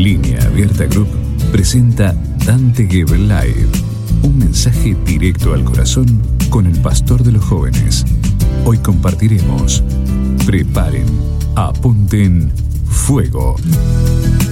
Línea Abierta Group presenta Dante Gebel Live, un mensaje directo al corazón con el pastor de los jóvenes. Hoy compartiremos: preparen, apunten, fuego.